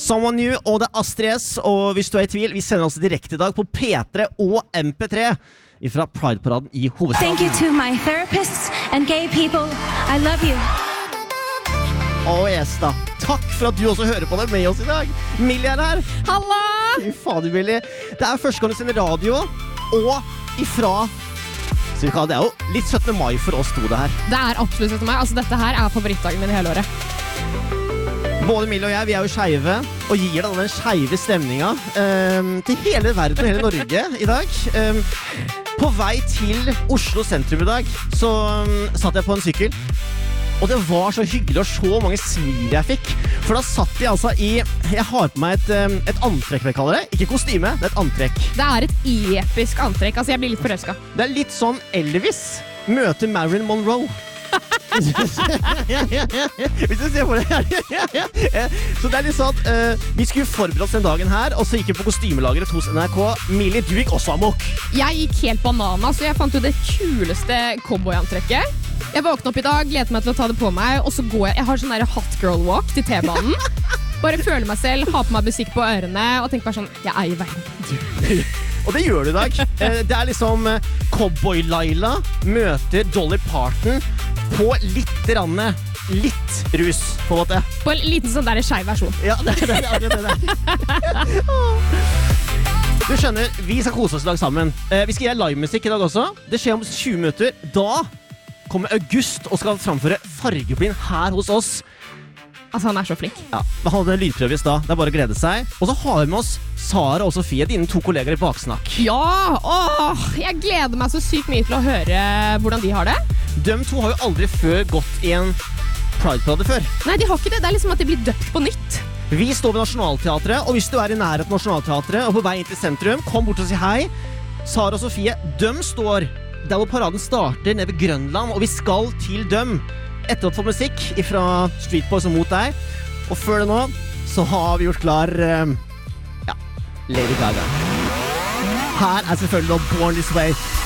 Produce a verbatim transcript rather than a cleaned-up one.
Someone New og det er Astrid S. Og hvis du er i tvil, vi sender altså direkte i dag på P tre og M P tre fra Pride-paraden i hovedstaden. Thank you to my therapists and gay people. I love you. Å, yes da. Takk for at du også hører på det med oss i dag. Millie er her. Halla! Fy fader, Millie. Det er første gang du sender radio, og ifra... Så det er jo litt syttende mai for oss to det her. Det er absolutt syttende mai. Altså, dette her er favorittdagen min i hele året. Både Millie og jeg, vi er jo skeive, og gir deg den skeive stemninga um, til hele verden og hele Norge i dag. Um, på vei til Oslo sentrum i dag, så um, satt jeg på en sykkel. Og det var så hyggelig å se hvor mange smil jeg fikk. For da satt jeg altså i... Jeg har på meg et, um, et antrekk, jeg kaller det. Ikke kostyme, det er et antrekk. Det er et episk antrekk. Altså, jeg blir litt forelsket. Det er litt sånn Elvis møter Marilyn Monroe. Hvis du ser på det her. Så det er litt sånn uh, vi skulle forberede oss den dagen her, og så gikk vi på kostymelageret hos N R K. Millie, du gikk også amok. Jeg gikk helt banana, så jeg fant jo det kuleste cowboyantrekket. Jeg våknet opp i dag, gledet meg til å ta det på meg, og så går jeg, jeg har sånn der hot girl walk til T-banen. Bare føler meg selv, har på meg musikk på ørene, og tenker bare sånn, jeg eier verden. Og det gjør du i dag. Det er liksom Cowboy-Laila møter Dolly Parton på litt ranne, litt rus, på en måte. På en liten sånn der skeiv versjon. Ja, det er det, det, det, det. Du skjønner, vi skal kose oss i dag sammen. Vi skal gjøre livemusikk i dag også. Det skjer om tjue minutter. Da kommer August og skal framføre Fargeblind her hos oss. Altså, han er så flink. Ja, vi hadde en lydprøve i stad. Det er bare å glede seg. Og så har vi med oss Sara og Sofie, dine to kolleger i Baksnakk. Ja! Åh, jeg gleder meg så sykt mye til å høre hvordan de har det. De to har jo aldri før gått i en Pride-parade før. Nei, de har ikke det. Det er liksom at de blir døpt på nytt. Vi står ved Nationalteatret, og hvis du er i nærheten av Nationalteatret og på vei inn til sentrum, kom bort og si hei. Sara og Sofie, de står der hvor paraden starter nede ved Grønland, og vi skal til dem etter å få musikk fra Street Boys og mot deg. Og før det nå, så har vi gjort klar um, ja, Lady Gaga. Her er selvfølgelig Born This Way.